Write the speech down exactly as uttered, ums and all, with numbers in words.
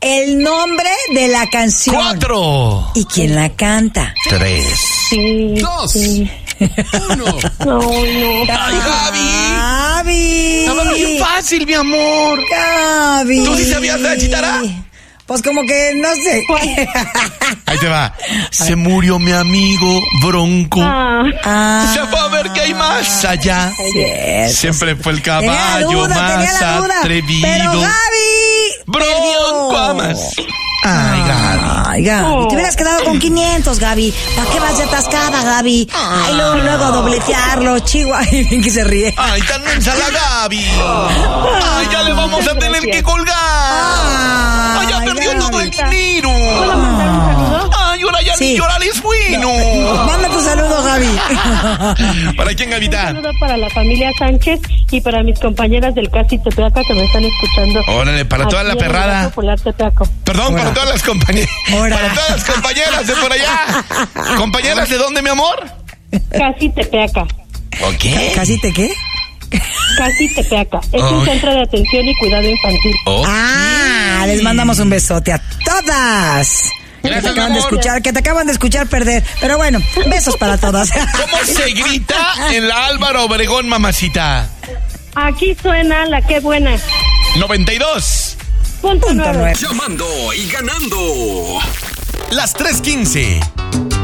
el nombre de la canción. Cuatro. ¿Y quién la canta? Tres. Sí, Dos. sí. Uno. No, no. Ay, Gaby. Gaby. Estaba bien fácil, mi amor. Gaby. ¿Tú sí sabías la chitara? Pues como que no sé. Ahí te va. Se murió mi amigo Bronco. Ah, Ah, Se fue a ver qué hay más allá. cierto. Siempre fue el Tenía la caballo duda, más tenía la duda. atrevido. Pero Gaby Bronco perdió. amas. Ay, Gaby. Ay, Gaby, te hubieras quedado con quinientos, Gaby. ¿Para qué vas de atascada, Gaby? Ay, luego, luego dobletearlo, chihuahua. Ay, bien que se ríe. Ay, tan mensa la Gaby. Ay, ya le vamos a tener que colgar. Ay, ya Ay, perdió Gaby. todo el dinero. ¿puedo mandar un saludo? Ay, ahora ya Sí. ni llorar es bueno. Manda tu saludo, Gaby. ¿Para quién, Un Gavita? saludo para la familia Sánchez y para mis compañeras del Casi Tepeaca que me están escuchando. Órale, para toda Aquí la en el perrada. Banco Popular Tepeaco. Perdón, Ora. para todas las compañeras. Ora. Para todas las compañeras de por allá. ¿Compañeras de dónde, mi amor? Casi Tepeaca. Ok. ¿Casi te qué? Casi Tepeaca. Es Oh. un centro de atención y cuidado infantil. Oh. Ah, les mandamos un besote a todas. Que te Gracias, acaban mi de amor. escuchar, que te acaban de escuchar perder. Pero bueno, besos para todas. ¿Cómo se grita en la Álvaro Obregón, mamacita? Aquí suena la que buena. noventa y dos. Punto Punto nueve. nueve. Llamando y ganando. Las tres quince.